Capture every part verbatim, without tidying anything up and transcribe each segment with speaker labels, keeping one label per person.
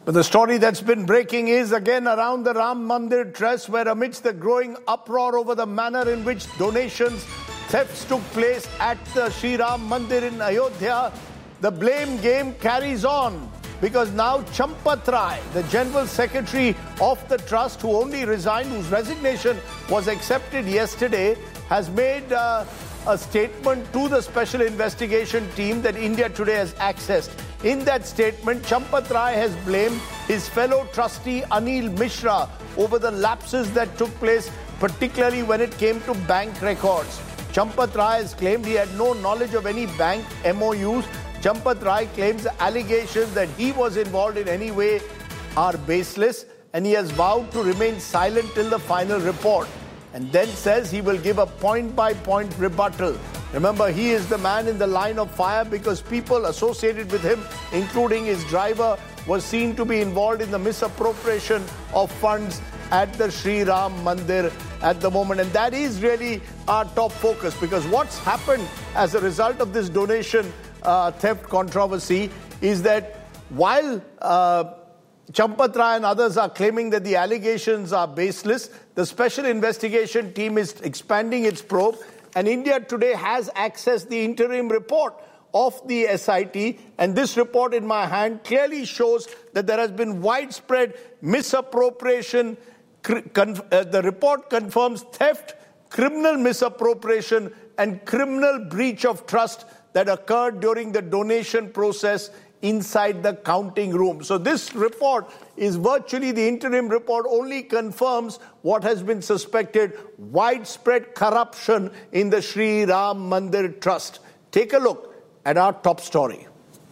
Speaker 1: But the story that's been breaking is again around the Ram Mandir Trust, where amidst the growing uproar over the manner in which donations thefts took place at the Sri Ram Mandir in Ayodhya, the blame game carries on. Because now Champath Rai, the General Secretary of the Trust, who only resigned, whose resignation was accepted yesterday, has made uh, a statement to the Special Investigation Team that India Today has accessed. In that statement, Champath Rai has blamed his fellow trustee Anil Mishra over the lapses that took place, particularly when it came to bank records. Champath Rai has claimed he had no knowledge of any bank M O Us. Champath Rai claims the allegations that he was involved in any way are baseless, and he has vowed to remain silent till the final report, and then says he will give a point-by-point rebuttal. Remember, he is the man in the line of fire because people associated with him, including his driver, was seen to be involved in the misappropriation of funds at the Sri Ram Mandir at the moment. And that is really our top focus, because what's happened as a result of this donation uh, theft controversy is that while uh, Champath Rai and others are claiming that the allegations are baseless, the Special Investigation Team is expanding its probe, and India Today has accessed the interim report of the S I T, and this report in my hand clearly shows that there has been widespread misappropriation. Uh, the report confirms theft, criminal misappropriation, and criminal breach of trust that occurred during the donation process inside the counting room. So this report is virtually, the interim report only confirms what has been suspected: widespread corruption in the Sri Ram Mandir Trust. Take a look at our top story.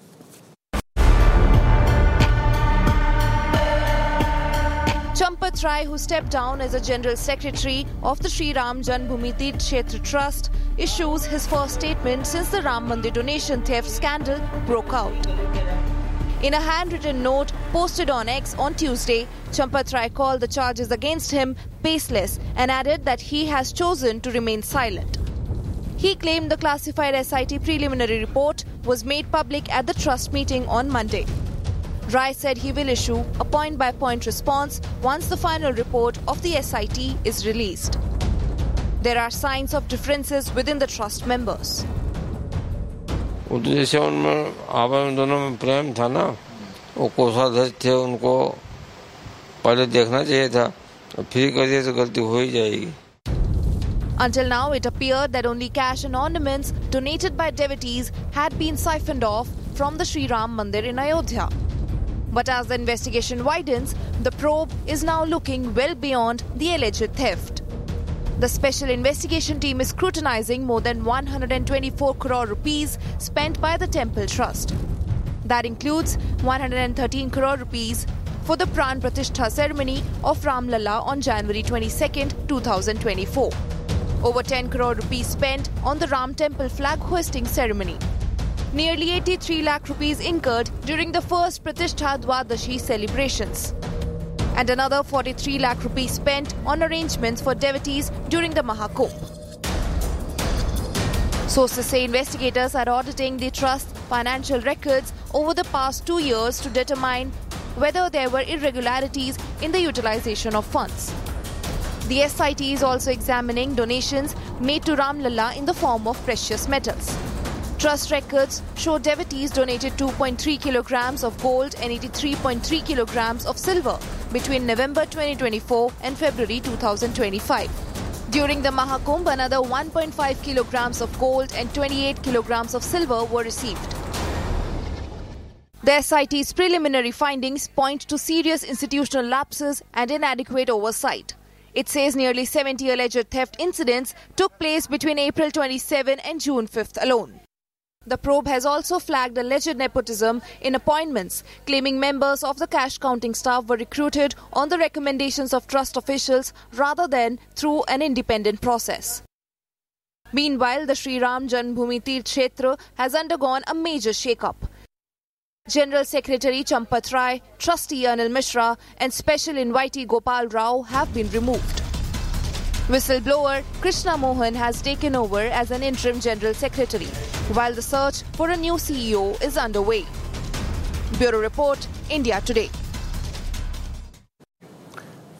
Speaker 2: Champath Rai, who stepped down as a General Secretary of the Sri Ram Janmabhoomi Tirth Kshetra Trust, issues his first statement since the Ram Mandir donation theft scandal broke out. In a handwritten note posted on X on Tuesday, Champath Rai called the charges against him baseless and added that he has chosen to remain silent. He claimed the classified S I T preliminary report was made public at the trust meeting on Monday. Rai said he will issue a point-by-point response once the final report of the S I T is released. There are signs of differences within the trust members.
Speaker 3: जैसे उनमें आपस दोनों में प्रेम था ना, वो कोषाध्यक्ष थे, उनको पहले देखना चाहिए था, फिर करिए तो गलती हो ही जाएगी.
Speaker 2: Until now, it appeared that only cash and ornaments donated by devotees had been siphoned off from the Sri Ram Mandir in Ayodhya. But as the investigation widens, the probe is now looking well beyond the alleged theft. The Special Investigation Team is scrutinizing more than one hundred twenty-four crore rupees spent by the Temple Trust. That includes one hundred thirteen crore rupees for the Pran Pratishtha ceremony of Ram Lalla on January twenty-second, twenty twenty-four. Over ten crore rupees spent on the Ram Temple flag hoisting ceremony. Nearly eighty-three lakh rupees incurred during the first Pratishtha Dwadashi celebrations. And another forty-three lakh rupees spent on arrangements for devotees during the Mahakumbh. Sources say investigators are auditing the trust's financial records over the past two years to determine whether there were irregularities in the utilization of funds. The S I T is also examining donations made to Ram Lalla in the form of precious metals. Trust records show devotees donated two point three kilograms of gold and eighty-three point three kilograms of silver between November twenty twenty-four and February twenty twenty-five. During the Mahakumbh, another one point five kilograms of gold and twenty-eight kilograms of silver were received. The S I T's preliminary findings point to serious institutional lapses and inadequate oversight. It says nearly seventy alleged theft incidents took place between April twenty-seventh and June fifth alone. The probe has also flagged alleged nepotism in appointments, claiming members of the cash counting staff were recruited on the recommendations of trust officials rather than through an independent process. Meanwhile, the Sri Ram Janmabhoomi Tirth Kshetra has undergone a major shake-up. General Secretary Champath Rai, Trustee Anil Mishra and Special Invitee Gopal Rao have been removed. Whistleblower Krishna Mohan has taken over as an interim General Secretary, while the search for a new C E O is underway. Bureau Report, India Today.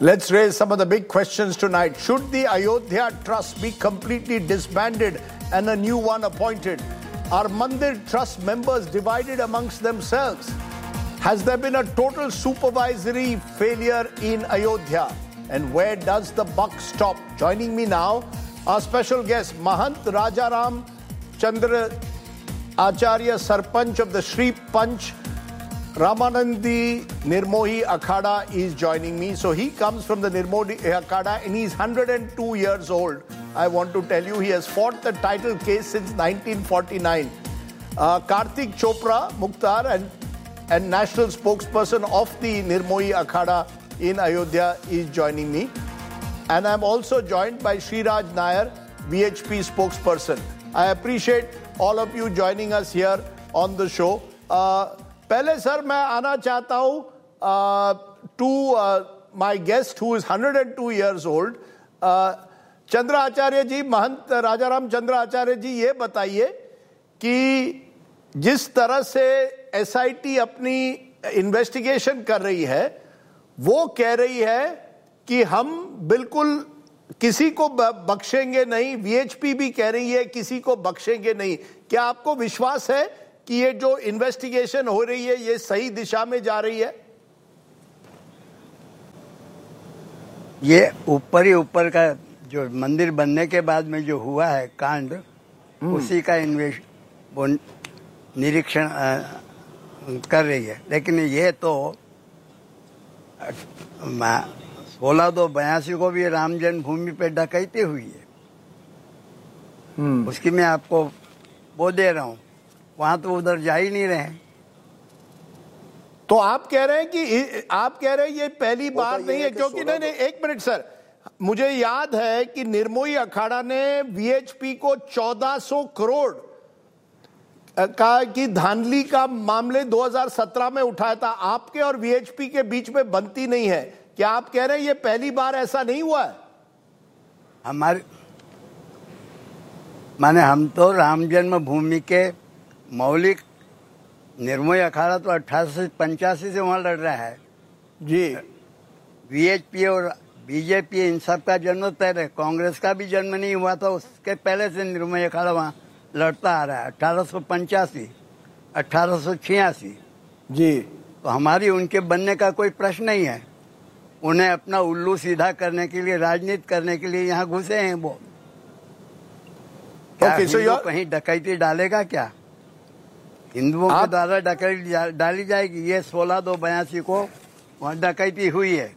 Speaker 1: Let's raise some of the big questions tonight. Should the Ayodhya Trust be completely disbanded and a new one appointed? Are Mandir Trust members divided amongst themselves? Has there been a total supervisory failure in Ayodhya? And where does the buck stop? Joining me now, our special guest, Mahant Rajaram Chandra Acharya Sarpanch of the Sri Panch Ramanandi Nirmohi Akhada is joining me. So he comes from the Nirmohi Akhada and he's one hundred two years old. I want to tell you, he has fought the title case since nineteen forty-nine. Uh, Kartik Chopra Mukhtar and, and national spokesperson of the Nirmohi Akhada in Ayodhya is joining me. And I'm also joined by Sriraj Nair, V H P spokesperson. I appreciate all of you joining us here on the show. Uh, पहले sir मैं आना चाहता हूँ to my guest who is one hundred two years old. चंद्र आचार्य जी, महंत राजाराम चंद्र आचार्य जी, ये बताइए कि जिस तरह से एसआईटी अपनी इन्वेस्टिगेशन कर रही है, वो कह रही है कि हम बिल्कुल किसी को बख्शेंगे नहीं, वीएचपी भी कह रही है किसी को बख्शेंगे नहीं. क्या आपको विश्वास है कि ये जो इन्वेस्टिगेशन हो रही है ये सही दिशा में जा रही है?
Speaker 4: ये ऊपर ही ऊपर का जो मंदिर बनने के बाद में जो हुआ है कांड, उसी का इन्वेस्ट वो निरीक्षण कर रही है. लेकिन ये तो सोलह दो बयासी को भी राम जन्मभूमि पे डकैती हुई है. उसकी मैं आपको वो दे रहा हूँ. वहां तो उधर जा ही नहीं रहे.
Speaker 1: तो आप कह रहे हैं कि आप कह रहे हैं ये पहली बार नहीं है, क्योंकि नहीं नहीं एक मिनट सर, मुझे याद है कि निर्मोही अखाड़ा ने वीएचपी को चौदह सौ करोड़ का की धांधली का मामले दो हज़ार सत्रह में उठाया था. आपके और वीएचपी के बीच में बनती नहीं है. क्या आप कह रहे हैं ये पहली बार ऐसा नहीं हुआ है?
Speaker 4: हमारे माने हम तो राम जन्मभूमि के मौलिक निर्मोही अखाड़ा तो अठारह सौ पंचासी से वहां लड़ रहा है
Speaker 1: जी.
Speaker 4: वीएचपी और बीजेपी इन सब का जन्म तय है. कांग्रेस का भी जन्म नहीं हुआ था, उसके पहले से निर्मोही अखाड़ा वहां लड़ता आ रहा है. अठारह सौ पंचासी अठारह सौ छियासी
Speaker 1: जी.
Speaker 4: तो हमारी उनके बनने का कोई प्रश्न नहीं है. उन्हें अपना उल्लू सीधा करने के लिए, राजनीति करने के लिए यहाँ घुसे हैं वो. क्या
Speaker 1: okay, so
Speaker 4: हिंदू कहीं डकैती डालेगा? क्या हिंदुओं के द्वारा डकैती डाली जाएगी? ये सोलह दो बयासी को वहाँ डकैती हुई है.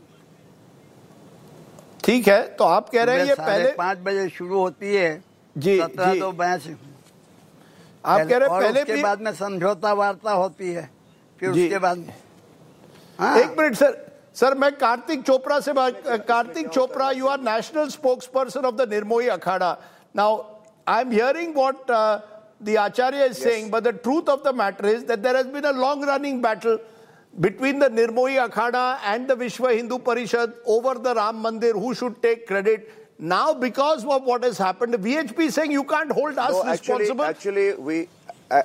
Speaker 1: ठीक है, तो आप कह रहे हैं ये पहले
Speaker 4: पाँच बजे शुरू होती है
Speaker 1: जी.
Speaker 4: सत्रह दो बयासी
Speaker 1: आप कह रहे हैं पहले
Speaker 4: उसके बाद में समझौता वार्ता होती है. फिर उसके बाद
Speaker 1: हाँ. एक मिनट सर, सर मैं कार्तिक चोपड़ा से बात. Kartik Chopra, you are national spokes person of the Nirmohi Akhara. Now I am hearing what the Acharya is yes. saying, but the truth of the matter is that there has been a long-running battle between the Nirmohi Akhada and the Vishwa Hindu Parishad over the Ram Mandir, who should take credit. Now, because of what has happened, the V H P is saying you can't hold us
Speaker 5: no,
Speaker 1: responsible.
Speaker 5: Actually, actually we... Uh,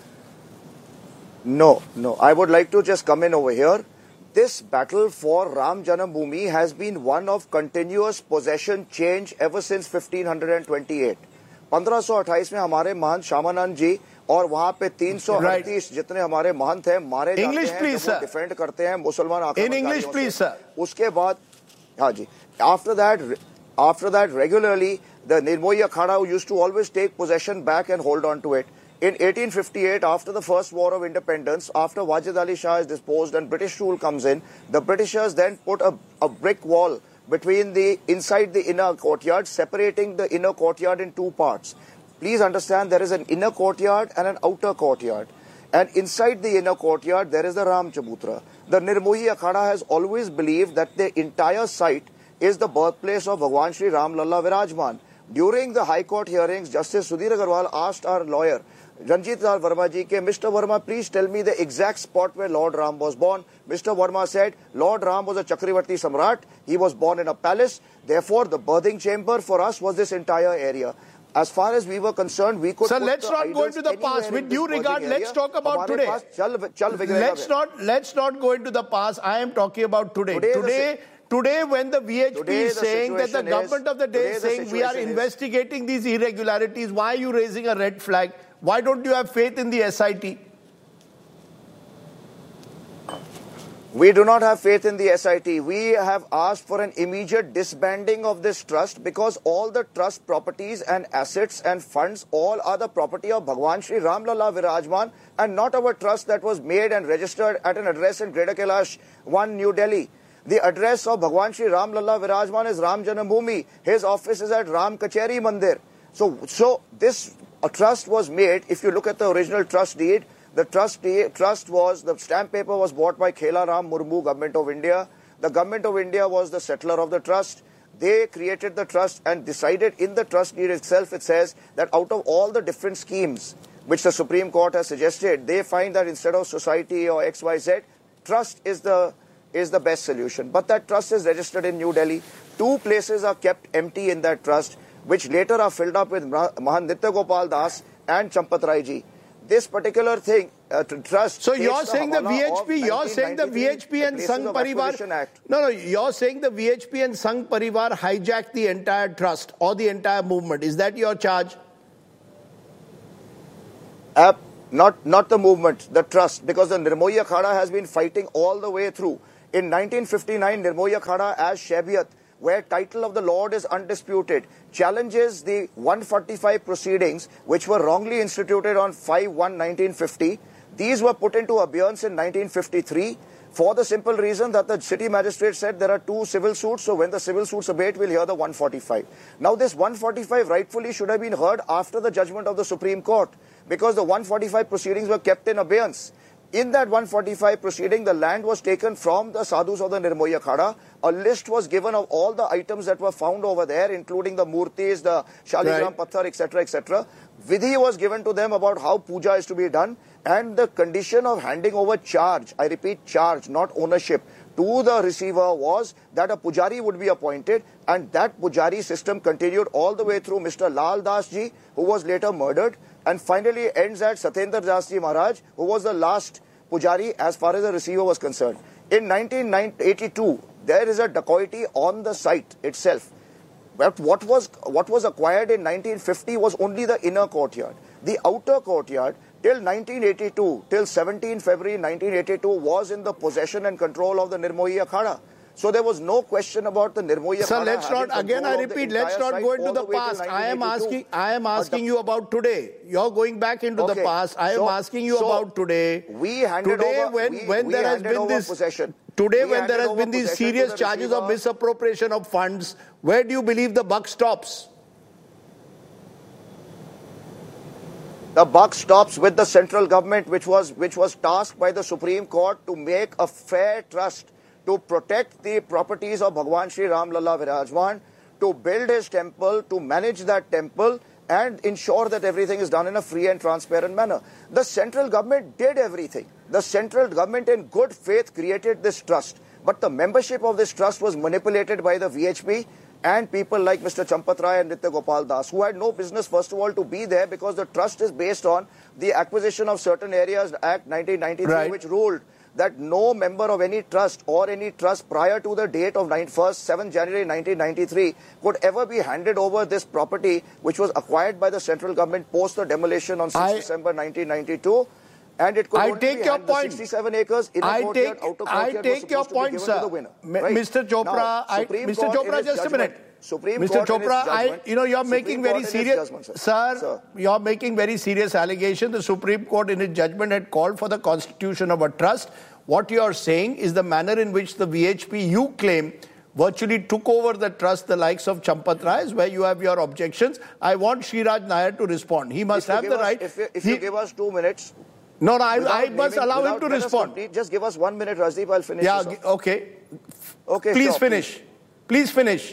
Speaker 5: no, no. I would like to just come in over here. This battle for Ram Janambhoomi has been one of continuous possession change ever since fifteen twenty-eight. पंद्रह सौ अट्ठाईस में हमारे महंत श्यामानंद जी और वहाँ पे तीन सौ अड़तीस जितने हमारे महंत हैं मारे जाते हैं, जो डिफेंड करते हैं मुसलमान आक्रमणकारियों से. उसके बाद हाँ जी, after that after that regularly the Nirmohi Akhara used to always take possession back and hold on to it. In eighteen fifty-eight, after the first war of independence, after Wajid Ali Shah is disposed and British rule comes in, the Britishers then put a, a brick wall between the inside the inner courtyard, separating the inner courtyard in two parts. Please understand, there is an inner courtyard and an outer courtyard. And inside the inner courtyard, there is the Ram Chabutra. The Nirmohi Akhada has always believed that the entire site is the birthplace of Bhagwan Shri Ram Lalla Virajman. During the High Court hearings, Justice Sudhir Agarwal asked our lawyer, Ranjit Lal Verma ji, ke Mister Verma, please tell me the exact spot where Lord Ram was born. Mister Verma said, Lord Ram was a Chakravarti Samrat. He was born in a palace. Therefore, the birthing chamber for us was this entire area. As far as we were concerned, we could.
Speaker 1: Sir, let's not go into the past. With due regard, let's talk about today. Let's not let's not go into the past. I am talking about today. Today, today, Today, when the V H P
Speaker 5: Today
Speaker 1: is
Speaker 5: the
Speaker 1: saying that the
Speaker 5: situation
Speaker 1: government
Speaker 5: is-
Speaker 1: of the day
Speaker 5: today
Speaker 1: is
Speaker 5: the
Speaker 1: saying we are
Speaker 5: situation is-
Speaker 1: investigating these irregularities, why are you raising a red flag? Why don't you have faith in the S I T?
Speaker 5: We do not have faith in the S I T. We have asked for an immediate disbanding of this trust because all the trust properties and assets and funds all are the property of Bhagwan Shri Ram Lalla Virajman and not our trust that was made and registered at an address in Greater Kailash, one New Delhi. The address of Bhagwan Shri Ram Lalla Virajman is Ram Janambhoomi. His office is at Ram Kacheri Mandir. So, so this a trust was made. If you look at the original trust deed, the trust deed, trust was, the stamp paper was bought by Khela Ram Murmu, Government of India. The Government of India was the settler of the trust. They created the trust and decided in the trust deed itself, it says that out of all the different schemes which the Supreme Court has suggested, they find that instead of society or X Y Z, trust is the is the best solution. But that trust is registered in New Delhi. Two places are kept empty in that trust, which later are filled up with Mahan Nitya Gopal Das and Champat Rai ji. This particular thing, uh, to trust...
Speaker 1: So you're saying the V H P, you're saying the V H P and Sangh Parivar... No, no, you're saying the V H P and Sangh Parivar hijacked the entire trust or the entire movement. Is that your charge?
Speaker 5: Uh, not, not the movement, the trust, because the Nirmohi Akhada has been fighting all the way through. In nineteen fifty-nine, Nirmohi Akhada as Shaibiyat, where title of the Lord is undisputed, challenges the one forty-five proceedings which were wrongly instituted on five one nineteen fifty. These were put into abeyance in nineteen fifty-three for the simple reason that the city magistrate said there are two civil suits, so when the civil suits abate, we'll hear the one forty-five. Now this one forty-five rightfully should have been heard after the judgment of the Supreme Court, because the one forty-five proceedings were kept in abeyance. In that one forty-five proceeding, the land was taken from the sadhus of the Nirmohi Akhada. A list was given of all the items that were found over there, including the murtis, the shaligram patthar, et cetera, et cetera. Vidhi was given to them about how puja is to be done, and the condition of handing over charge, I repeat charge, not ownership, to the receiver was that a pujari would be appointed, and that pujari system continued all the way through Mister Lal Das ji, who was later murdered, and finally ends at Satyendra Das ji Maharaj, who was the last pujari as far as the receiver was concerned. In nineteen eighty-two, there is a dacoity on the site itself. But what was, what was acquired in nineteen fifty was only the inner courtyard. The outer courtyard, till nineteen eighty-two, till seventeenth February nineteen eighty-two, was in the possession and control of the Nirmohi Akhada. So there was no question about the Nirmohi Akhada.
Speaker 1: So let's not, again I repeat, let's not go into the past. I am asking, I am asking you about today. You're going back into
Speaker 5: okay.
Speaker 1: the past. I am
Speaker 5: so,
Speaker 1: asking you
Speaker 5: so
Speaker 1: about today.
Speaker 5: We handed
Speaker 1: today
Speaker 5: over,
Speaker 1: when,
Speaker 5: we,
Speaker 1: when
Speaker 5: we
Speaker 1: there has been this,
Speaker 5: possession.
Speaker 1: today
Speaker 5: we
Speaker 1: when there has been these serious
Speaker 5: the
Speaker 1: charges
Speaker 5: receiver.
Speaker 1: of misappropriation of funds, where do you believe the buck stops?
Speaker 5: The buck stops with the central government, which was, which was tasked by the Supreme Court to make a fair trust, to protect the properties of Bhagwan Shri Ram Lalla Virajman, to build his temple, to manage that temple, and ensure that everything is done in a free and transparent manner. The central government did everything. The central government in good faith created this trust. But the membership of this trust was manipulated by the V H P and people like Mister Champat Rai and Nitya Gopal Das, who had no business, first of all, to be there, because the trust is based on the Acquisition of Certain Areas Act nineteen ninety-three, right, which ruled that no member of any trust or any trust prior to the date of seventh January nineteen ninety-three could ever be handed over this property, which was acquired by the central government post the demolition on sixth December nineteen ninety-two. And it could
Speaker 1: I
Speaker 5: only
Speaker 1: take
Speaker 5: be
Speaker 1: your
Speaker 5: hand,
Speaker 1: point.
Speaker 5: sixty-seven acres, inner
Speaker 1: I
Speaker 5: courtyard,
Speaker 1: take,
Speaker 5: outer
Speaker 1: I
Speaker 5: courtyard
Speaker 1: take your
Speaker 5: was
Speaker 1: point, sir.
Speaker 5: To the winner, right?
Speaker 1: Mister Chopra,
Speaker 5: now,
Speaker 1: I, Mister
Speaker 5: Court
Speaker 1: Chopra, just a minute.
Speaker 5: Supreme
Speaker 1: Mister
Speaker 5: Court
Speaker 1: Chopra,
Speaker 5: judgment,
Speaker 1: I, you know, you're
Speaker 5: Supreme
Speaker 1: making
Speaker 5: Court
Speaker 1: very serious,
Speaker 5: sir.
Speaker 1: Sir,
Speaker 5: sir,
Speaker 1: you're making very serious allegations. The Supreme Court in its judgment had called for the constitution of a trust. What you are saying is the manner in which the V H P, you claim, virtually took over the trust, the likes of Champat Rai, where you have your objections. I want Sriraj Nair to respond. He must have the
Speaker 5: us,
Speaker 1: right.
Speaker 5: If, you, if
Speaker 1: he,
Speaker 5: you give us two minutes.
Speaker 1: No, no, I, I must
Speaker 5: naming,
Speaker 1: allow him to respond.
Speaker 5: Complete, just give us one minute, Rajdeep, I'll finish.
Speaker 1: Yeah, okay.
Speaker 5: Okay,
Speaker 1: please
Speaker 5: sure,
Speaker 1: finish. Please. please finish.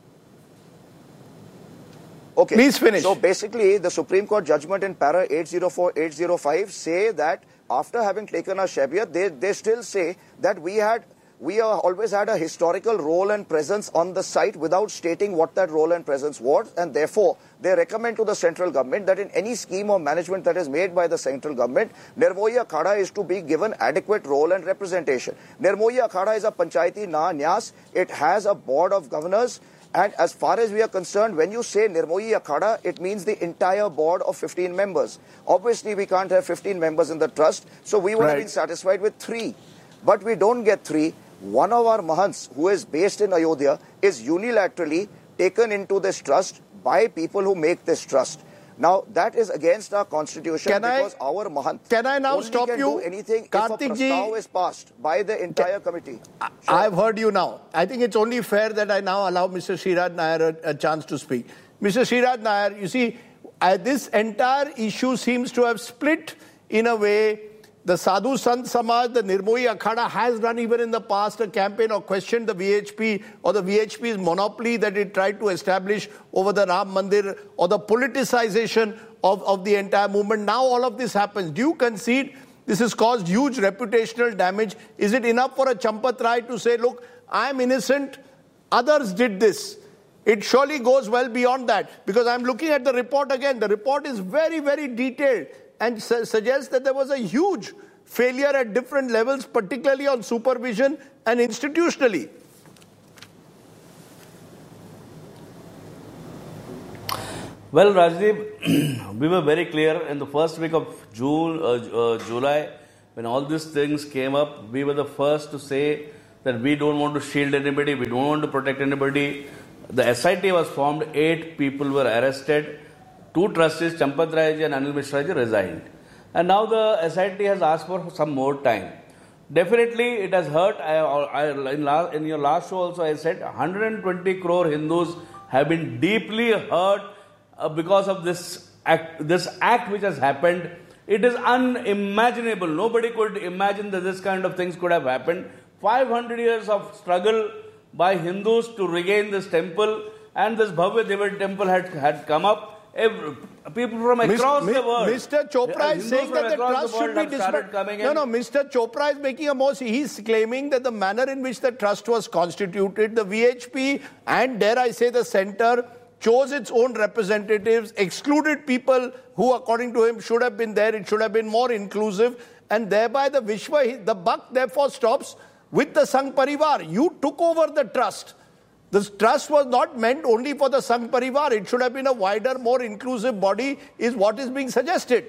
Speaker 5: Okay.
Speaker 1: Please finish.
Speaker 5: So basically, the Supreme Court judgment in para eight oh four eight oh five say that after having taken our Shaibiyat, they, they still say that we had we have always had a historical role and presence on the site without stating what that role and presence was, and therefore they recommend to the central government that in any scheme of management that is made by the central government, Nirmohi Akhada is to be given adequate role and representation. Nirmohi Akhada is a Panchayati Na Nyas. It has a board of governors. And as far as we are concerned, when you say Nirmohi Akhada, it means the entire board of fifteen members. Obviously, we can't have fifteen members in the trust, so we would right. have been satisfied with three. But we don't get three. One of our Mahants, who is based in Ayodhya, is unilaterally taken into this trust by people who make this trust. Now, that is against our constitution
Speaker 1: can
Speaker 5: because
Speaker 1: I,
Speaker 5: our Mahant
Speaker 1: can I now
Speaker 5: only
Speaker 1: stop
Speaker 5: can
Speaker 1: you?
Speaker 5: do anything
Speaker 1: Kartik
Speaker 5: if a prastav is passed by the entire committee.
Speaker 1: I, sure. I've heard you now. I think it's only fair that I now allow Mister Sriraj Nair a, a chance to speak. Mister Sriraj Nair, you see, uh, this entire issue seems to have split in a way. The Sadhu Sant Samaj, the Nirmohi Akhada has run even in the past a campaign or questioned the V H P or the V H P's monopoly that it tried to establish over the Ram Mandir or the politicization of, of the entire movement. Now all of this happens. Do you concede this has caused huge reputational damage? Is it enough for a Champat Rai to say, look, I'm innocent, others did this? It surely goes well beyond that, because I'm looking at the report again. The report is very, very detailed and su- suggests that there was a huge failure at different levels, particularly on supervision and institutionally.
Speaker 6: Well, Rajdeep, we were very clear in the first week of June, uh, uh, July, when all these things came up. We were the first to say that we don't want to shield anybody, we don't want to protect anybody. The S I T was formed, eight people were arrested. Two trustees, Champat Rai and Anil Mishra ji, resigned. And now the S I T has asked for some more time. Definitely, it has hurt. I, I, in, last, in your last show also, I said one hundred twenty crore Hindus have been deeply hurt uh, because of this act, this act which has happened. It is unimaginable. Nobody could imagine that this kind of things could have happened. five hundred years of struggle by Hindus to regain this temple, and this Bhavya Deva temple had, had come up. Every, people from across
Speaker 1: Mis,
Speaker 6: the world.
Speaker 1: Mister Chopra is saying that the trust the should be disbanded. No, no, Mister Chopra is making a most, he's claiming that the manner in which the trust was constituted, the V H P and dare I say the centre chose its own representatives, excluded people who according to him should have been there, it should have been more inclusive, and thereby the Vishwa, the buck therefore stops with the Sangh Parivar. You took over the trust. This trust was not meant only for the Sangh Parivar. It should have been a wider, more inclusive body, is what is being suggested.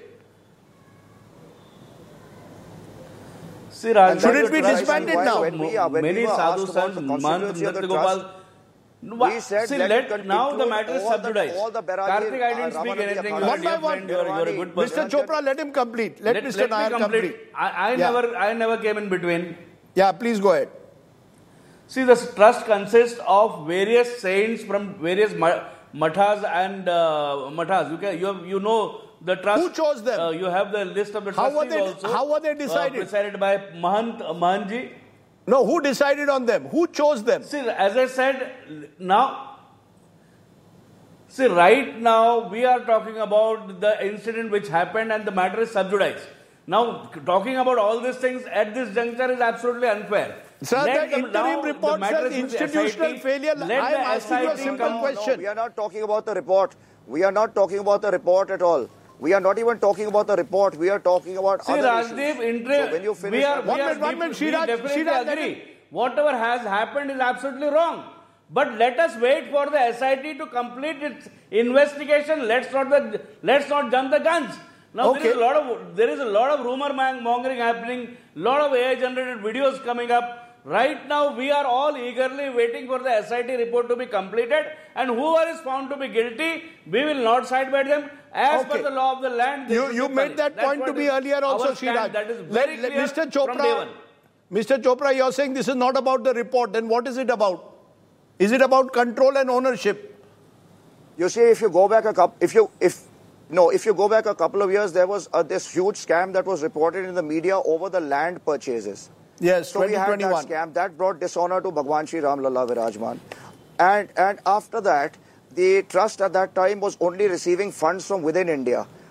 Speaker 6: See, Raj,
Speaker 1: should it be disbanded now?
Speaker 5: When we, uh, when
Speaker 6: Many
Speaker 5: we
Speaker 6: sadhu sons,
Speaker 5: constituency of the trust, we said
Speaker 6: see,
Speaker 5: let,
Speaker 6: let now the matter is subsidized.
Speaker 5: All the
Speaker 6: Kartik, I didn't uh, speak anything. You are a dear friend. You are, you are a good person.
Speaker 1: Mister Chopra, let him complete. Let, let Mister
Speaker 6: Let
Speaker 1: Nair
Speaker 6: complete.
Speaker 1: complete.
Speaker 6: I, I
Speaker 1: yeah.
Speaker 6: never, I never came in between.
Speaker 1: Yeah, please go ahead.
Speaker 6: See, this trust consists of various saints from various mathas and uh, mathas. You can, you, have, you know the trust.
Speaker 1: Who chose them?
Speaker 6: Uh, you have the list of the
Speaker 1: how
Speaker 6: trustees
Speaker 1: were they,
Speaker 6: also.
Speaker 1: How were they decided?
Speaker 6: Uh, decided by Mahant uh, Mahanji.
Speaker 1: No, who decided on them? Who chose them?
Speaker 6: See, as I said, now, see, right now we are talking about the incident which happened and the matter is subjudiced. Now, talking about all these things at this juncture is absolutely unfair.
Speaker 1: Sir,
Speaker 6: let
Speaker 1: the interim
Speaker 6: now,
Speaker 1: report
Speaker 6: the
Speaker 1: says institutional
Speaker 6: S I T,
Speaker 1: failure. I am asking you a simple
Speaker 5: no,
Speaker 1: question.
Speaker 5: No, we are not talking about the report. We are not talking about the report at all. We are not even talking about the report. We are talking about
Speaker 6: See,
Speaker 5: other
Speaker 6: Rajdeep,
Speaker 5: issues.
Speaker 6: interim,
Speaker 5: So when you finish,
Speaker 6: we are,
Speaker 1: one
Speaker 6: we are
Speaker 1: minute, one
Speaker 6: deep,
Speaker 1: minute,
Speaker 6: we
Speaker 1: Sriraj,
Speaker 6: definitely
Speaker 1: Sriraj,
Speaker 6: agree. Whatever has happened is absolutely wrong. But let us wait for the S I T to complete its investigation. Let's not the, let's not jump the guns. Now
Speaker 1: Okay.
Speaker 6: there is a lot of there is a lot of rumor mongering happening. Lot of A I generated videos coming up. Right now we are all eagerly waiting for the S I T report to be completed, and whoever is found to be guilty, we will not side by them. As
Speaker 1: Okay.
Speaker 6: per the law of the land,
Speaker 1: You, you made that
Speaker 6: That's
Speaker 1: point to
Speaker 6: what
Speaker 1: be
Speaker 6: is
Speaker 1: earlier also,
Speaker 6: our stand.
Speaker 1: Sriraj.
Speaker 6: That is
Speaker 1: Let-
Speaker 6: very
Speaker 1: let-
Speaker 6: clear
Speaker 1: Mister
Speaker 6: from day
Speaker 1: Chopra,
Speaker 6: one.
Speaker 1: Mister Chopra, you're saying this is not about the report. Then what is it about? Is it about control and ownership?
Speaker 5: You see, if you go back a couple, if you if no, if you go back a couple of years, there was uh, this huge scam that was reported in the media over the land purchases.
Speaker 1: Yes,
Speaker 5: So we had that scam that brought dishonor to Bhagwan Shri Ram Lalla Virajman, and and after that, the trust at that time was only receiving funds from within India.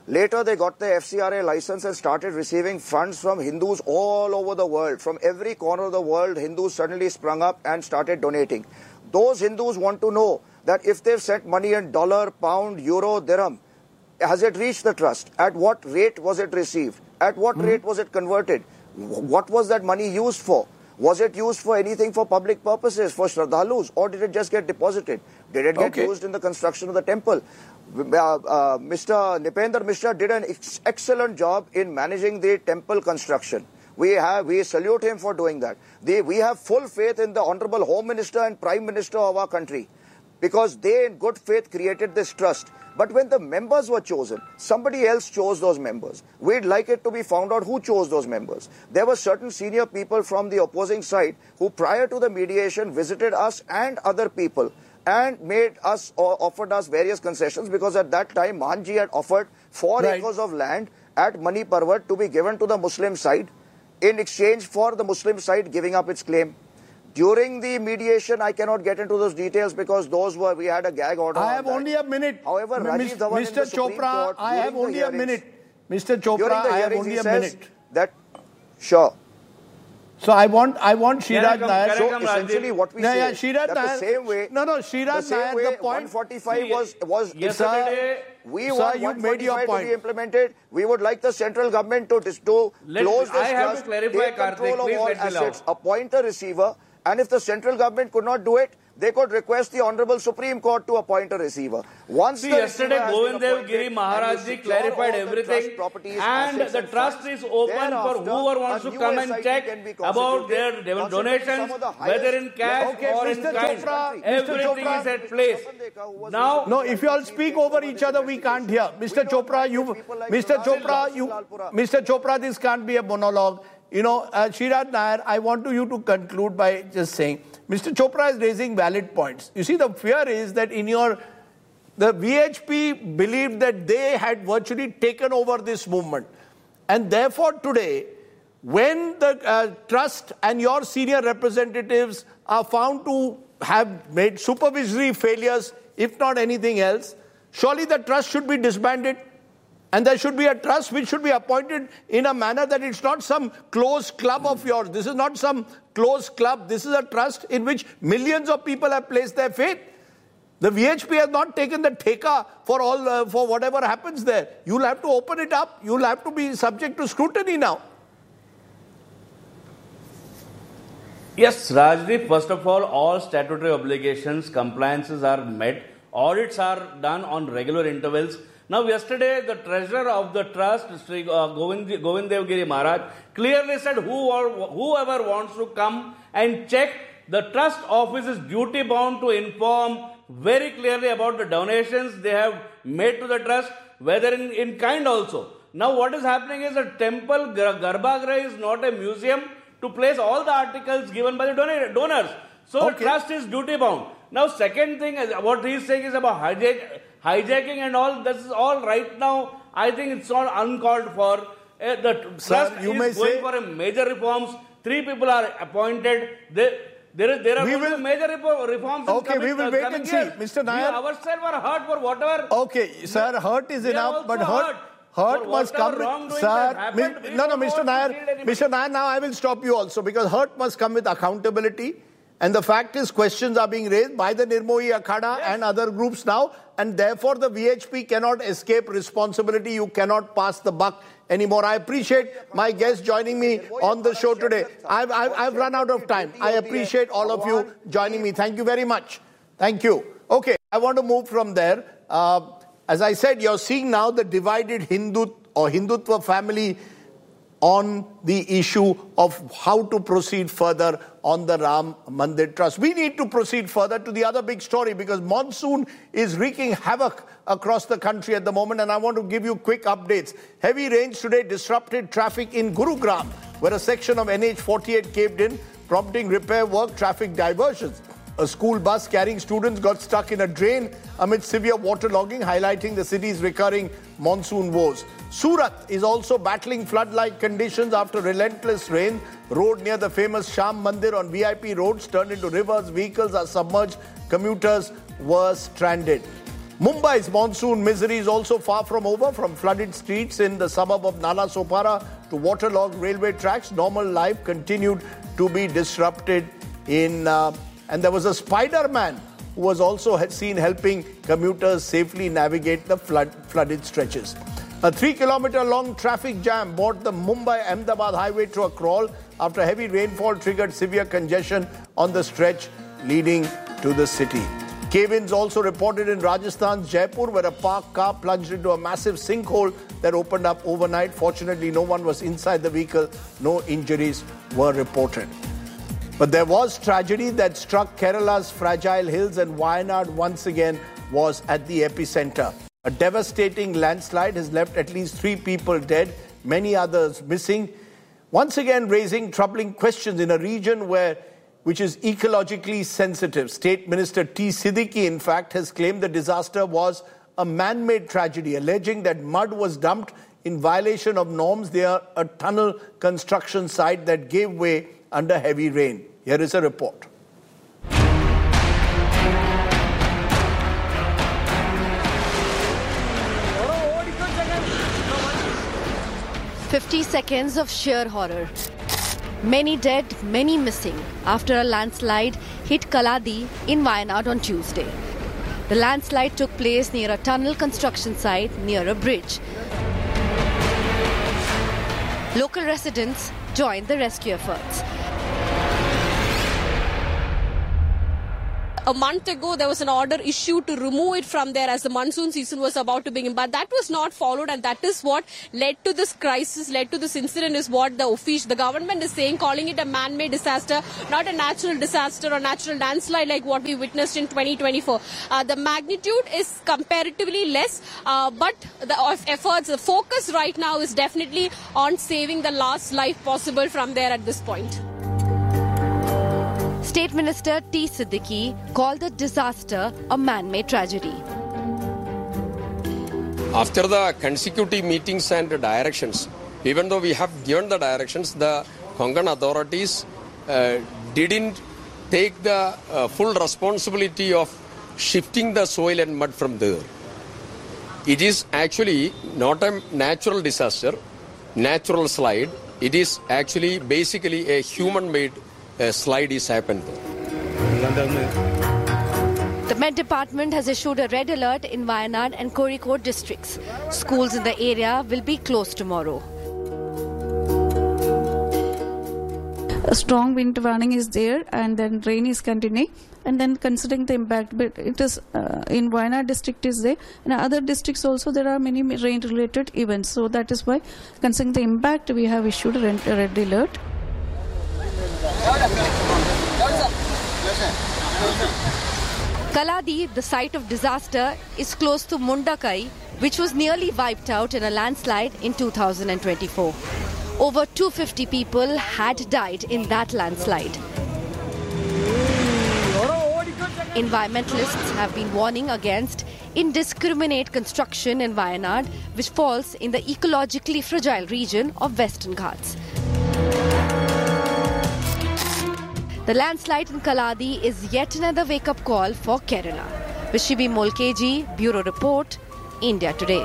Speaker 5: Later, they got the F C R A license and started receiving funds from Hindus all over the world. From every corner of the world, Hindus suddenly sprung up and started donating. Those Hindus want to know that if they've sent money in dollar, pound, euro, dirham, has it reached the trust? At what rate was it received? At what mm-hmm. rate was it converted? What was that money used for? Was it used for anything for public purposes, for Shraddhalus, or did it just get deposited? Did it get okay. used in the construction of the temple? Uh, uh, Mister Nipender Mishra did an ex excellent job in managing the temple construction. We have, we salute him for doing that. They, we have full faith in the Honorable Home Minister and Prime Minister of our country, because they in good faith created this trust. But when the members were chosen, somebody else chose those members. We'd like it to be found out who chose those members. There were certain senior people from the opposing side who prior to the mediation visited us and other people and made us or offered us various concessions, because at that time Manji had offered four right. acres of land at Mani Parvat to be given to the Muslim side in exchange for the Muslim side giving up its claim. During the mediation, I cannot get into those details because those were, we had a gag order.
Speaker 1: I have only a minute.
Speaker 5: However, Rajiv Dhawan
Speaker 1: Mister Chopra, Court, I have only a minute. Mister Chopra, I have only a minute.
Speaker 5: That, sure.
Speaker 1: So I want, I want Sriraj Nair.
Speaker 5: So essentially, what we
Speaker 1: no,
Speaker 5: say
Speaker 1: yeah,
Speaker 5: is
Speaker 1: Sriraj
Speaker 5: that
Speaker 1: Nair,
Speaker 5: the same way,
Speaker 1: no, no, Sriraj
Speaker 5: the same
Speaker 1: Nair,
Speaker 5: way
Speaker 1: the point,
Speaker 5: one forty-five was was
Speaker 6: yesterday.
Speaker 5: We
Speaker 1: sir,
Speaker 5: want
Speaker 1: you made your
Speaker 5: one forty-five
Speaker 1: point.
Speaker 5: to be implemented. We would like the central government to to
Speaker 6: Let,
Speaker 5: close this
Speaker 6: I have
Speaker 5: trust,
Speaker 6: to clarify,
Speaker 5: take control
Speaker 6: Karthik,
Speaker 5: of all
Speaker 6: please
Speaker 5: assets, appoint a receiver, and if the central government could not do it, they could request the Honorable Supreme Court to appoint a receiver. Once
Speaker 6: See,
Speaker 5: the
Speaker 6: yesterday Govind Dev Giri Maharaj ji clarified everything,
Speaker 5: the
Speaker 6: and the
Speaker 5: and
Speaker 6: trust is open for whoever wants to come and check about their donations, whether in cash
Speaker 1: okay,
Speaker 6: or
Speaker 1: Mister
Speaker 6: in kind.
Speaker 1: Chopra,
Speaker 6: Everything
Speaker 1: Chopra,
Speaker 6: is at place. Now,
Speaker 1: no, if you all speak over each other, we can't hear. Mister Chopra, you, Mister Chopra, you, Mister Chopra, this can't be a monologue. You know, uh, Sriraj Nair, I want to you to conclude by just saying, Mister Chopra is raising valid points. You see, the fear is that in your, the V H P believed that they had virtually taken over this movement. And therefore today, when the uh, trust and your senior representatives are found to have made supervisory failures, if not anything else, surely the trust should be disbanded. And there should be a trust which should be appointed in a manner that it's not some closed club of yours. This is not some closed club. This is a trust in which millions of people have placed their faith. The V H P has not taken the theka for all uh, for whatever happens there. You'll have to open it up. You'll have to be subject to scrutiny now.
Speaker 6: Yes, Rajdeep, first of all, all statutory obligations, compliances are met. Audits are done on regular intervals. Now, yesterday, the treasurer of the trust, Sri uh, Govind, Govind Dev Giri Maharaj, clearly said who or whoever wants to come and check, the trust office is duty bound to inform very clearly about the donations they have made to the trust, whether in, in kind also. Now, what is happening is a temple, Garbhagriha is not a museum to place all the articles given by the donor, donors. So, okay. The trust is duty bound. Now, second thing, is what he is saying is about hijack. Hijacking and all, this is all right now, I think it's all uncalled for. Uh, the
Speaker 1: Sir,
Speaker 6: trust
Speaker 1: you
Speaker 6: is
Speaker 1: may
Speaker 6: going
Speaker 1: say,
Speaker 6: for a major reforms. Three people are appointed. They, there, there are
Speaker 1: we will,
Speaker 6: major reforms.
Speaker 1: Okay,
Speaker 6: coming,
Speaker 1: we will
Speaker 6: uh,
Speaker 1: wait and
Speaker 6: years.
Speaker 1: see. Mister Nair.
Speaker 6: We ourselves are hurt for whatever.
Speaker 1: Okay, sir, hurt is enough, but hurt, hurt, hurt must come with, sir,
Speaker 6: happened,
Speaker 1: no, no, Mister Nair, Mister Nair, now I will stop you also, because hurt must come with accountability. And the fact is, questions are being raised by the Nirmohi Akhada yes. and other groups now, and therefore the V H P cannot escape responsibility. You cannot pass the buck anymore. I appreciate my guests joining me on the show today. I've, I've, I've run out of time. I appreciate all of you joining me. Thank you very much. Thank you. Okay, I want to move from there. Uh, as I said, you're seeing now the divided Hindu or Hindutva family on the issue of how to proceed further on the Ram Mandir Trust. We need to proceed further to the other big story, because monsoon is wreaking havoc across the country at the moment, and I want to give you quick updates. Heavy rains today disrupted traffic in Gurugram, where a section of N H forty-eight caved in, prompting repair work, traffic diversions. A school bus carrying students got stuck in a drain amid severe waterlogging, highlighting the city's recurring monsoon woes. Surat is also battling flood-like conditions after relentless rain. Road near the famous Sham Mandir on V I P roads turned into rivers. Vehicles are submerged. Commuters were stranded. Mumbai's monsoon misery is also far from over. From flooded streets in the suburb of Nalasopara to waterlogged railway tracks, normal life continued to be disrupted in... Uh, and there was a Spider-Man who was also seen helping commuters safely navigate the flood, flooded stretches. A three-kilometer-long traffic jam brought the Mumbai-Ahmedabad highway to a crawl after heavy rainfall triggered severe congestion on the stretch leading to the city. Cave-ins also reported in Rajasthan's Jaipur, where a parked car plunged into a massive sinkhole that opened up overnight. Fortunately, no one was inside the vehicle. No injuries were reported. But there was tragedy that struck Kerala's fragile hills, and Wayanad once again was at the epicenter. A devastating landslide has left at least three people dead, many others missing, once again raising troubling questions in a region where which is ecologically sensitive. State Minister T. Siddiqui, in fact, has claimed the disaster was a man-made tragedy, alleging that mud was dumped in violation of norms near a tunnel construction site that gave way under heavy rain. Here is a report.
Speaker 7: fifty seconds of sheer horror. Many dead, many missing after a landslide hit Kaladi in Wayanad on Tuesday. The landslide took place near a tunnel construction site near a bridge. Local residents joined the rescue efforts.
Speaker 8: A month ago, there was an order issued to remove it from there as the monsoon season was about to begin. But that was not followed, and that is what led to this crisis, led to this incident, is what the official, the government is saying, calling it a man-made disaster, not a natural disaster or natural landslide like what we witnessed in twenty twenty-four. Uh, the magnitude is comparatively less, uh, but the efforts, the focus right now is definitely on saving the last life possible from there at this point.
Speaker 7: State Minister T. Siddiqui called the disaster a man-made tragedy.
Speaker 9: After the consecutive meetings and directions, even though we have given the directions, the Konkan authorities uh, didn't take the uh, full responsibility of shifting the soil and mud from there. It is actually not a natural disaster, natural slide. It is actually basically a human-made A slide is happened.
Speaker 7: The Met Department has issued a red alert in Wayanad and Kozhikode districts. Schools in the area will be closed tomorrow.
Speaker 10: A strong wind warning is there, and then rain is continuing. And then considering the impact, but it is uh, in Wayanad district is there. In other districts also there are many rain-related events. So that is why, considering the impact, we have issued a red, a red alert.
Speaker 7: Kaladi, the site of disaster, is close to Mundakai, which was nearly wiped out in a landslide in two thousand twenty-four. Over two hundred fifty people had died in that landslide. Environmentalists have been warning against indiscriminate construction in Wayanad, which falls in the ecologically fragile region of Western Ghats. The landslide in Kaladi is yet another wake-up call for Kerala. Vishibi Molkeji, Bureau Report, India Today.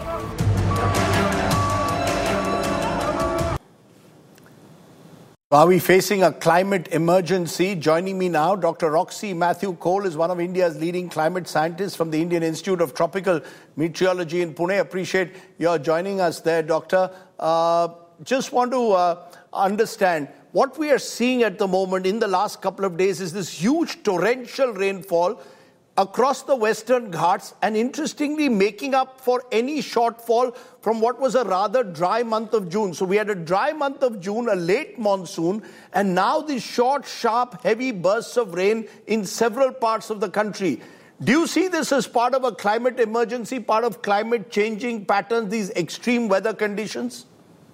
Speaker 1: Are we facing a climate emergency? Joining me now, Doctor Roxy Matthew Cole is one of India's leading climate scientists from the Indian Institute of Tropical Meteorology in Pune. Appreciate your joining us there, Doctor. Uh, just want to uh, understand, what we are seeing at the moment in the last couple of days is this huge torrential rainfall across the Western Ghats, and interestingly making up for any shortfall from what was a rather dry month of June. So we had a dry month of June, a late monsoon, and now these short, sharp, heavy bursts of rain in several parts of the country. Do you see this as part of a climate emergency, part of climate changing patterns, these extreme weather conditions?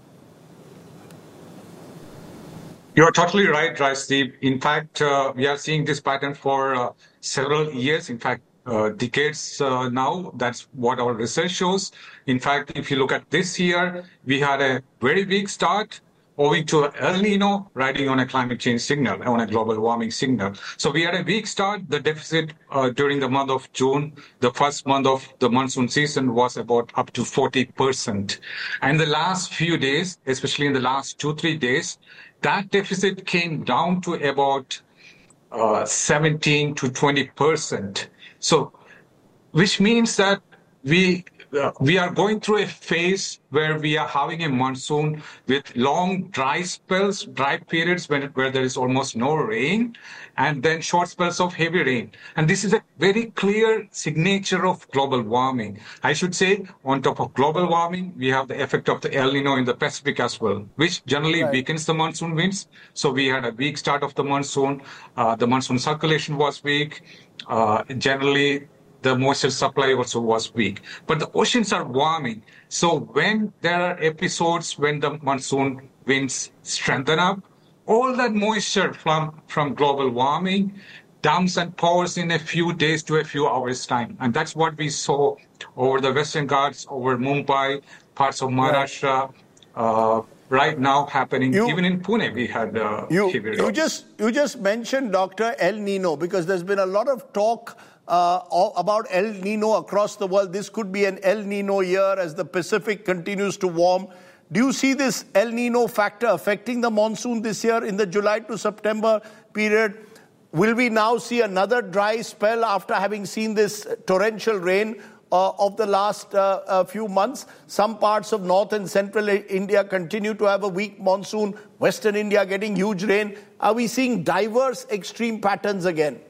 Speaker 11: You're totally right, Rajdeep. In fact, uh, we are seeing this pattern for uh, several years, in fact, uh, decades uh, now. That's what our research shows. In fact, if you look at this year, we had a very weak start. owing to El Nino riding on a climate change signal, on a global warming signal. So we had a weak start. The deficit uh, during the month of June, the first month of the monsoon season, was about up to forty percent. And the last few days, especially in the last two, three days, that deficit came down to about uh, seventeen to twenty percent. So, which means that we uh, we are going through a phase where we are having a monsoon with long dry spells, dry periods when, where there is almost no rain, and then short spells of heavy rain. And this is a very clear signature of global warming. I should say, on top of global warming, we have the effect of the El Nino in the Pacific as well, which generally right. weakens the monsoon winds. So we had a weak start of the monsoon. Uh, the monsoon circulation was weak. Uh, generally, the moisture supply also was weak. But the oceans are warming. So when there are episodes when the monsoon winds strengthen up, all that moisture from, from global warming dumps and pours in a few days to a few hours time. And that's what we saw over the Western Ghats, over Mumbai, parts of Maharashtra, uh, right now happening. You, even in Pune, we had uh,
Speaker 1: you,
Speaker 11: heavy
Speaker 1: you just You just mentioned, Doctor, El Nino, because there's been a lot of talk Uh, about El Nino across the world. This could be an El Nino year as the Pacific continues to warm. Do you see this El Nino factor affecting the monsoon this year in the July to September period? Will we now see another dry spell after having seen this torrential rain uh, of the last uh, uh, few months? Some parts of north and central India continue to have a weak monsoon. Western India getting huge rain. Are we seeing diverse extreme patterns again?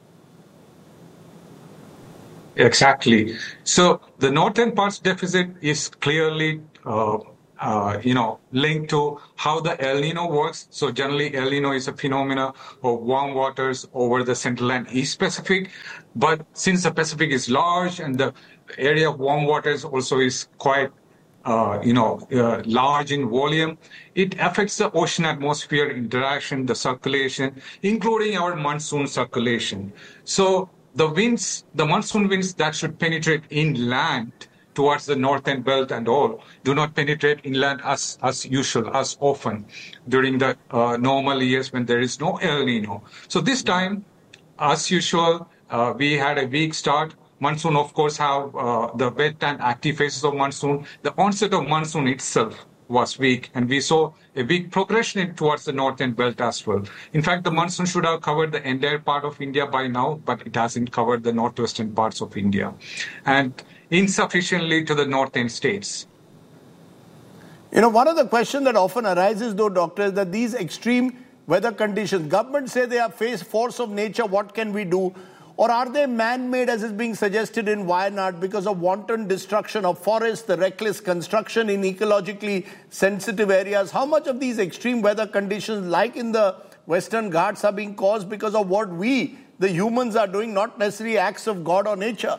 Speaker 11: Exactly. So the northern parts deficit is clearly, uh, uh, you know, linked to how the El Nino works. So generally, El Nino is a phenomena of warm waters over the central and east Pacific. But since the Pacific is large and the area of warm waters also is quite, uh, you know, uh, large in volume, it affects the ocean atmosphere interaction, the circulation, including our monsoon circulation. So the winds, the monsoon winds that should penetrate inland towards the northern belt and all, do not penetrate inland as, as usual, as often during the uh, normal years when there is no El Nino. So this time, as usual, uh, we had a weak start. Monsoon, of course, have uh, the wet and active phases of monsoon. The onset of monsoon itself was weak, and we saw a weak progression in towards the northern belt as well. In fact, the monsoon should have covered the entire part of India by now, but it hasn't covered the northwestern parts of India, and insufficiently to the northern states.
Speaker 1: You know, one of the questions that often arises, though, Doctor, is that these extreme weather conditions, governments say they are face force of nature, what can we do? Or are they man-made, as is being suggested in Wayanad, because of wanton destruction of forests, the reckless construction in ecologically sensitive areas? How much of these extreme weather conditions, like in the Western Ghats, are being caused because of what we, the humans, are doing, not necessarily acts of God or nature?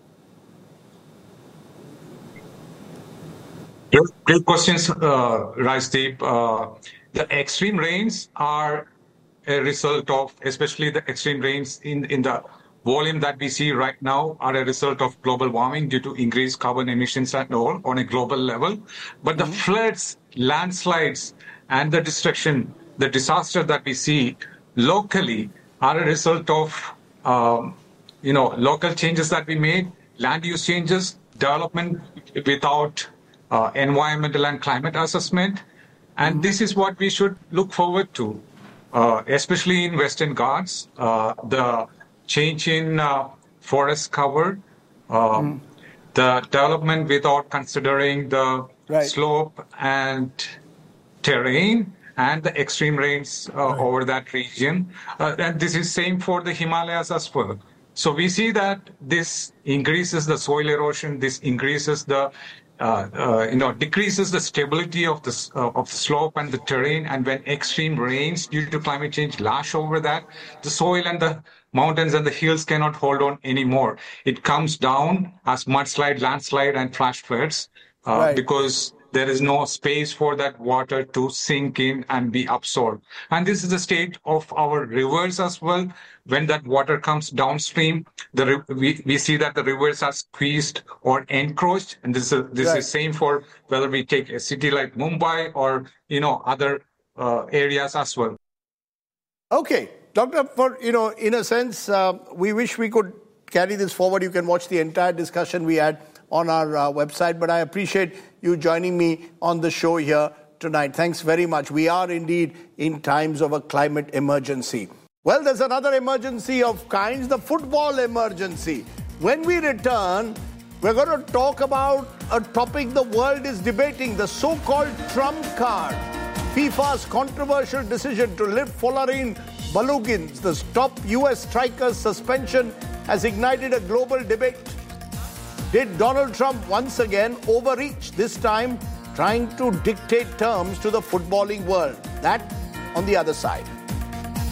Speaker 11: Great questions, uh, Rajdeep. Uh, the extreme rains are a result of, especially the extreme rains in, in the volume that we see right now, are a result of global warming due to increased carbon emissions and all on a global level. But mm-hmm. the floods, landslides, and the destruction, the disaster that we see locally are a result of, um, you know, local changes that we made, land use changes, development without uh, environmental and climate assessment. And mm-hmm. this is what we should look forward to, uh, especially in Western Ghats, uh, the change in uh, forest cover, uh, mm. the development without considering the right. slope and terrain and the extreme rains uh, right. over that region. Uh, and this is same for the Himalayas as well. So we see that this increases the soil erosion, this increases the Uh, uh, you know, decreases the stability of the, uh, of the slope and the terrain. And when extreme rains due to climate change lash over that, the soil and the mountains and the hills cannot hold on anymore. It comes down as mudslide, landslide, and flash floods uh, right. because there is no space for that water to sink in and be absorbed. And this is the state of our rivers as well. When that water comes downstream, the we, we see that the rivers are squeezed or encroached. And this is this
Speaker 1: Right.
Speaker 11: is same for whether we take a city like Mumbai or you know other uh, areas as well.
Speaker 1: Okay, Doctor, for, you know, in a sense, uh, we wish we could carry this forward. You can watch the entire discussion we had on our uh, website, but I appreciate you joining me on the show here tonight. Thanks very much. We are indeed in times of a climate emergency. Well, there's another emergency of kinds, the football emergency. When we return, we're going to talk about a topic the world is debating, the so-called Trump card. FIFA's controversial decision to lift Folarin Balogun's, the top U S striker's suspension, has ignited a global debate. Did Donald Trump once again overreach, this time trying to dictate terms to the footballing world? That on the other side.